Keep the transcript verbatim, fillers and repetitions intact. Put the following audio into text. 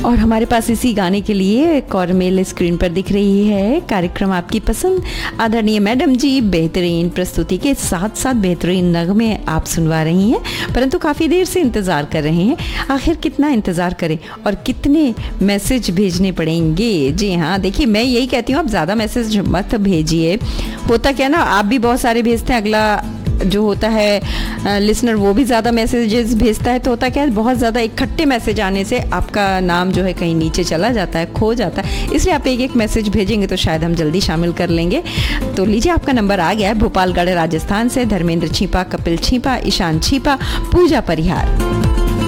और हमारे पास इसी गाने के लिए एक और मेल स्क्रीन पर दिख रही है। कार्यक्रम आपकी पसंद आदरणीय मैडम जी बेहतरीन प्रस्तुति के साथ साथ बेहतरीन नगमे आप सुनवा रही हैं, परंतु काफ़ी देर से इंतज़ार कर रहे हैं। आखिर कितना इंतज़ार करें और कितने मैसेज भेजने पड़ेंगे। जी हाँ, देखिए मैं यही कहती हूँ, आप ज़्यादा मैसेज मत भेजिए। होता क्या ना, आप भी बहुत सारे भेजते हैं, अगला जो होता है लिसनर वो भी ज़्यादा मैसेजेस भेजता है, तो होता क्या है, बहुत ज़्यादा इकट्ठे मैसेज आने से आपका नाम जो है कहीं नीचे चला जाता है, खो जाता है। इसलिए आप एक एक मैसेज भेजेंगे तो शायद हम जल्दी शामिल कर लेंगे। तो लीजिए, आपका नंबर आ गया है भोपालगढ़ राजस्थान से। धर्मेंद्र छीपा, कपिल छीपा, ईशान छीपा, पूजा परिहार।